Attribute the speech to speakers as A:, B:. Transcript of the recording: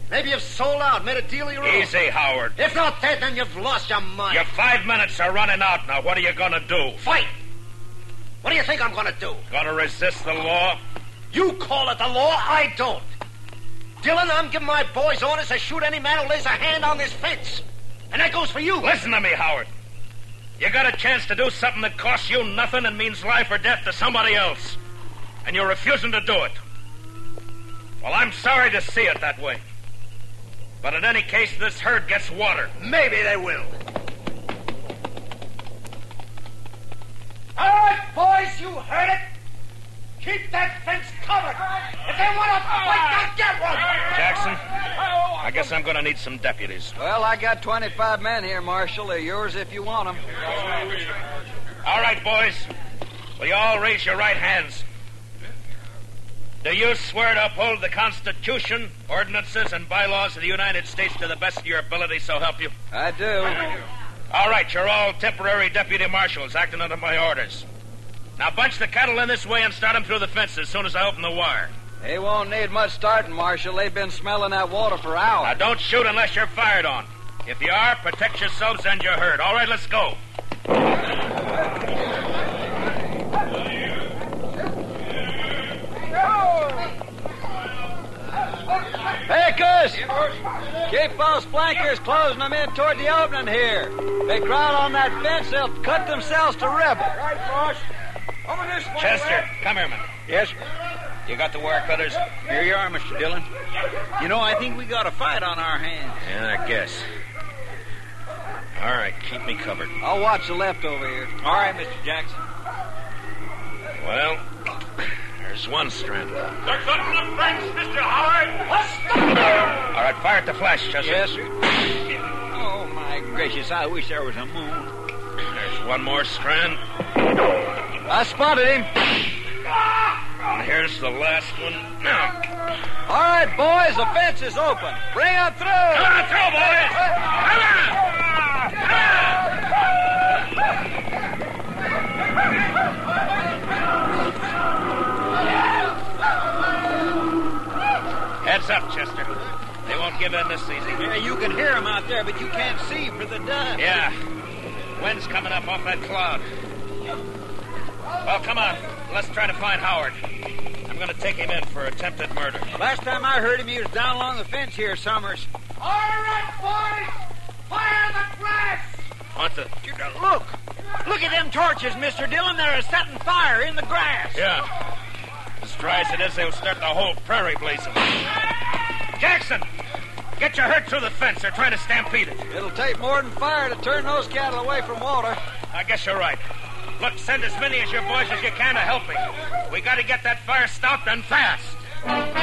A: Maybe you've sold out, made a deal of your own.
B: Easy, Howard.
A: If not that, then you've lost your mind.
B: Your 5 minutes are running out now. What are you going to do?
A: Fight! What do you think I'm going to do?
B: Going to resist the law?
A: You call it the law, I don't. Dillon, I'm giving my boys orders to shoot any man who lays a hand on this fence. And that goes for you.
B: Listen to me, Howard. You got a chance to do something that costs you nothing and means life or death to somebody else. And you're refusing to do it. Well, I'm sorry to see it that way. But in any case, this herd gets water.
A: Maybe they will. All right, boys, you heard it. Keep that fence covered. If they want to fight, they'll get one.
B: Jackson, I guess I'm going to need some deputies.
C: Well, I got 25 men here, Marshal. They're yours if you want them.
B: All right, boys. Will you all raise your right hands? Do you swear to uphold the Constitution, ordinances, and bylaws of the United States to the best of your ability, so help you?
C: I do.
B: All right, you're all temporary deputy marshals acting under my orders. Now bunch the cattle in this way and start them through the fence as soon as I open the wire.
C: They won't need much starting, Marshal. They've been smelling that water for hours.
B: Now don't shoot unless you're fired on. If you are, protect yourselves and your herd. All right, let's go.
C: Hey, Gus! Keep those flankers closing them in toward the opening here. If they crowd on that fence, they'll cut themselves to ribbon.
D: Right, boss. Over this way.
B: Chester, come here a minute.
D: Yes.
B: You got the wire cutters?
D: Here you are, Mr. Dillon. You know, I think we got a fight on our hands.
B: Yeah, I guess. All right, keep me covered.
C: I'll watch the left over here.
D: All right, Mr. Jackson.
B: Well, there's one strand.
E: They're cutting the fence, Mr. Howard.
B: All right, fire at the flash, Chester.
D: Yes, sir. Oh, my gracious, I wish there was a moon.
B: There's one more strand.
C: I spotted him.
B: And here's the last one. Now.
C: All right, boys, the fence is open. Bring them through.
B: Come on through, boys. Come on. Heads up, Chester. They won't give in this easy.
D: Yeah, you can hear them out there, but you can't see for the dust.
B: Yeah. Wind's coming up off that cloud. Well, come on. Let's try to find Howard. I'm going to take him in for attempted murder.
D: Last time I heard him, he was down along the fence here, Summers.
A: All right, boys. Fire the grass.
B: What the?
D: Look. Look at them torches, Mr. Dillon. They're setting fire in the grass.
B: Yeah. As dry as it is, they'll start the whole prairie blazing. Jackson! Get your herd through the fence. They're trying to stampede it.
C: It'll take more than fire to turn those cattle away from water.
B: I guess you're right. Look, send as many as your boys as you can to help me. We got to get that fire stopped and fast.